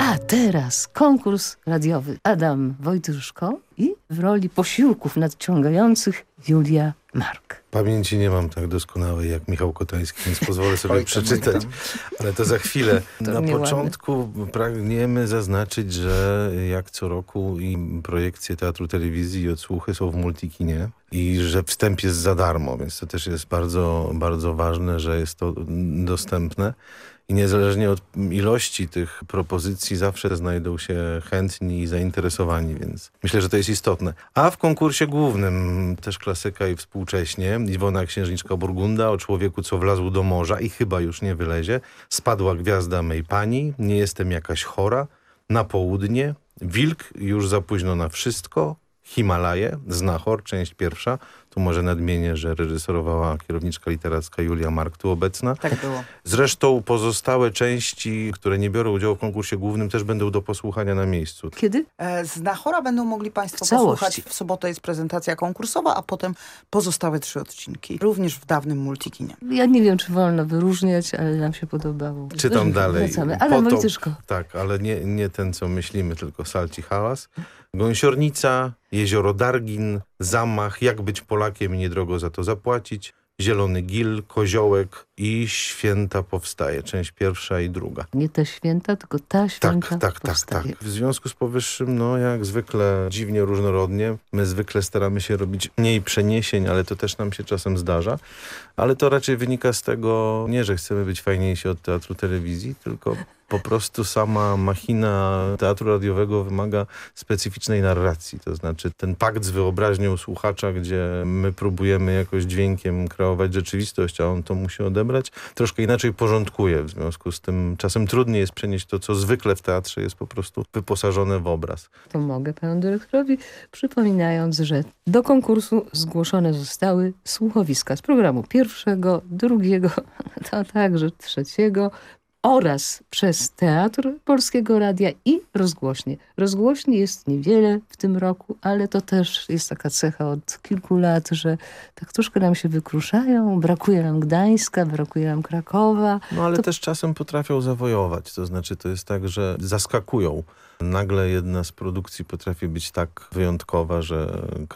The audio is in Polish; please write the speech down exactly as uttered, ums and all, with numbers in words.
A teraz konkurs radiowy. Adam Wojtyszko i w roli posiłków nadciągających Julia Mark. Pamięci nie mam tak doskonałej jak Michał Kotański, więc pozwolę sobie Oj, tam, przeczytać, oj, tam. ale to za chwilę. To Na nieładne. początku pragniemy zaznaczyć, że jak co roku i projekcje teatru, telewizji i odsłuchy są w Multikinie i że wstęp jest za darmo, więc to też jest bardzo, bardzo ważne, że jest to dostępne. I niezależnie od ilości tych propozycji zawsze znajdą się chętni i zainteresowani, więc myślę, że to jest istotne. A w konkursie głównym, też klasyka i współcześnie, Iwona Księżniczka-Burgunda o człowieku, co wlazł do morza i chyba już nie wylezie, Spadła gwiazda mej pani, Nie jestem jakaś chora, Na południe, Wilk, Już za późno na wszystko, Himalaje, Znachor, część pierwsza. Tu może nadmienię, że reżyserowała kierowniczka literacka Julia Mark, tu obecna. Tak było. Zresztą pozostałe części, które nie biorą udziału w konkursie głównym, też będą do posłuchania na miejscu. Kiedy? E, Z Znachora będą mogli Państwo W całości. posłuchać. W sobotę jest prezentacja konkursowa, a potem pozostałe trzy odcinki. Również w dawnym Multikinie. Ja nie wiem, czy wolno wyróżniać, ale nam się podobało. Czytam dalej. Wracamy. Adam Potop, Wojtyszko. tak, ale nie, nie ten, co myślimy, tylko Salci hałas. Gąsiornica, Jezioro Dargin, Zamach, Jak być Polakiem i niedrogo za to zapłacić, Zielony Gil, Koziołek i Święta powstaje. Część pierwsza i druga. Nie te święta, tylko ta święta Tak, tak, tak, powstaje. tak. W związku z powyższym, no jak zwykle dziwnie różnorodnie. My zwykle staramy się robić mniej przeniesień, ale to też nam się czasem zdarza. Ale to raczej wynika z tego, nie, że chcemy być fajniejsi od teatru, telewizji, tylko po prostu sama machina teatru radiowego wymaga specyficznej narracji. To znaczy ten pakt z wyobraźnią słuchacza, gdzie my próbujemy jakoś dźwiękiem kreować rzeczywistość, a on to musi odebrać, troszkę inaczej porządkuje. W związku z tym czasem trudniej jest przenieść to, co zwykle w teatrze jest po prostu wyposażone w obraz. To mogę panu dyrektorowi, przypominając, że do konkursu zgłoszone zostały słuchowiska z programu pierwszego, drugiego, to także trzeciego oraz przez Teatr Polskiego Radia i rozgłośnie. Rozgłośni jest niewiele w tym roku, ale to też jest taka cecha od kilku lat, że tak troszkę nam się wykruszają, brakuje nam Gdańska, brakuje nam Krakowa. No ale To- też czasem potrafią zawojować. To znaczy to jest tak, że zaskakują. Nagle jedna z produkcji potrafi być tak wyjątkowa, że